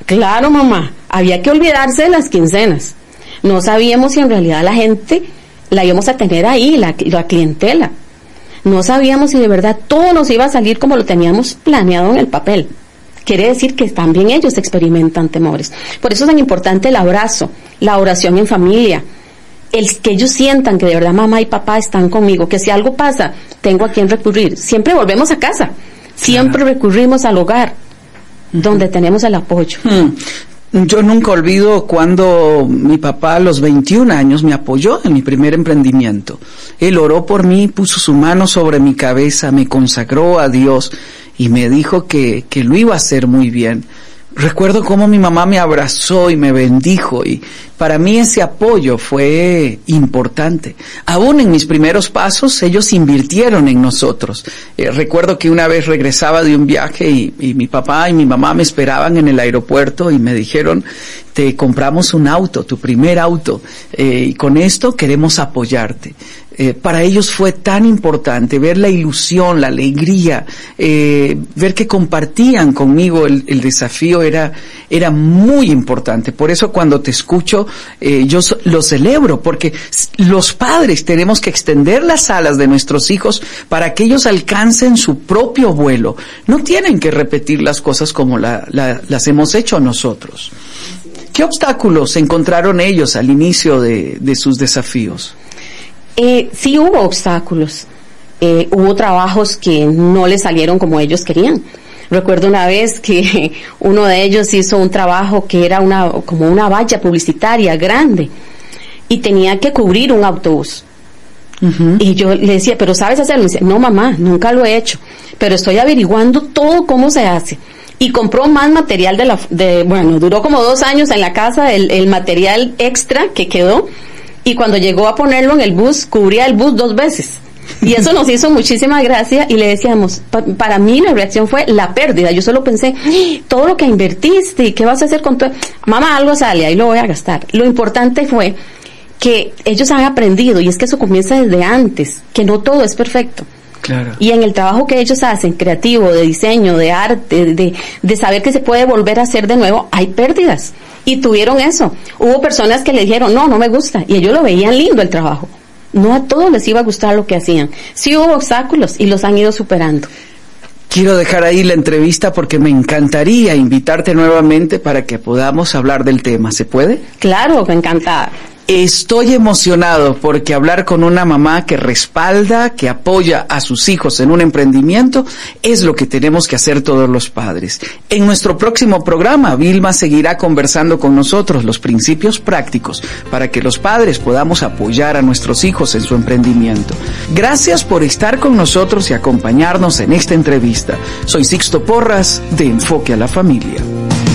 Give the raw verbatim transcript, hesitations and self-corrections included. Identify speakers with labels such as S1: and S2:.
S1: Claro, mamá, había que olvidarse de las quincenas. No sabíamos si en realidad la gente la íbamos a tener ahí, la, la clientela. No sabíamos si de verdad todo nos iba a salir como lo teníamos planeado en el papel. Quiere decir que también ellos experimentan temores. Por eso es tan importante el abrazo, la oración en familia, el que ellos sientan que de verdad mamá y papá están conmigo, que si algo pasa, tengo a quién recurrir. Siempre volvemos a casa, siempre claro. recurrimos al hogar, uh-huh. donde tenemos el apoyo.
S2: Hmm. Yo nunca olvido cuando mi papá a los veintiún años me apoyó en mi primer emprendimiento. Él oró por mí, puso su mano sobre mi cabeza, me consagró a Dios y me dijo que, que lo iba a hacer muy bien. Recuerdo cómo mi mamá me abrazó y me bendijo, y para mí ese apoyo fue importante. Aún en mis primeros pasos, ellos invirtieron en nosotros. Eh, recuerdo que una vez regresaba de un viaje y, y mi papá y mi mamá me esperaban en el aeropuerto y me dijeron: te compramos un auto, tu primer auto, eh, y con esto queremos apoyarte. Eh, para ellos fue tan importante ver la ilusión, la alegría, eh, ver que compartían conmigo el, el desafío era, era muy importante. Por eso cuando te escucho, eh, yo so, lo celebro, porque los padres tenemos que extender las alas de nuestros hijos para que ellos alcancen su propio vuelo. No tienen que repetir las cosas como la, la, las hemos hecho nosotros. ¿Qué obstáculos encontraron ellos al inicio de, de sus desafíos?
S1: Eh, sí hubo obstáculos, eh, hubo trabajos que no les salieron como ellos querían. Recuerdo una vez que uno de ellos hizo un trabajo que era una como una valla publicitaria grande y tenía que cubrir un autobús. Uh-huh. Y yo le decía, ¿pero sabes hacerlo? Y dice, no mamá, nunca lo he hecho, pero estoy averiguando todo cómo se hace. Y compró más material de la, de, bueno, duró como dos años en la casa el, el material extra que quedó. Y cuando llegó a ponerlo en el bus, cubría el bus dos veces. Y eso nos hizo muchísima gracia y le decíamos, pa- para mí la reacción fue la pérdida. Yo solo pensé, todo lo que invertiste, ¿qué vas a hacer con todo? Mamá, algo sale, ahí lo voy a gastar. Lo importante fue que ellos han aprendido, y es que eso comienza desde antes, que no todo es perfecto.
S2: Claro.
S1: Y en el trabajo que ellos hacen, creativo, de diseño, de arte, de, de saber que se puede volver a hacer de nuevo, hay pérdidas. Y tuvieron eso. Hubo personas que le dijeron, no, no me gusta. Y ellos lo veían lindo el trabajo. No a todos les iba a gustar lo que hacían. Sí hubo obstáculos y los han ido superando.
S2: Quiero dejar ahí la entrevista porque me encantaría invitarte nuevamente para que podamos hablar del tema. ¿Se puede?
S1: Claro, encantada.
S2: Estoy emocionado porque hablar con una mamá que respalda, que apoya a sus hijos en un emprendimiento, es lo que tenemos que hacer todos los padres. En nuestro próximo programa, Vilma seguirá conversando con nosotros los principios prácticos para que los padres podamos apoyar a nuestros hijos en su emprendimiento. Gracias por estar con nosotros y acompañarnos en esta entrevista. Soy Sixto Porras, de Enfoque a la Familia.